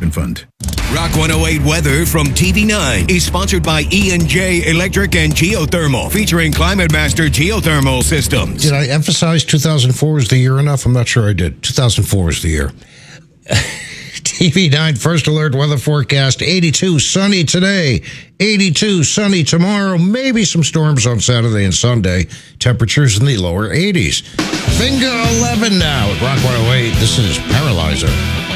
Fund. Rock 108 weather from TV9 is sponsored by E&J Electric and Geothermal, featuring Climate Master Geothermal Systems. Did I emphasize 2004 was the year enough? I'm not sure I did. 2004 is the year. TV9 First Alert weather forecast, 82 sunny today, 82 sunny tomorrow, maybe some storms on Saturday and Sunday. Temperatures in the lower 80s. Finger 11 now at Rock 108. This is Paralyzer.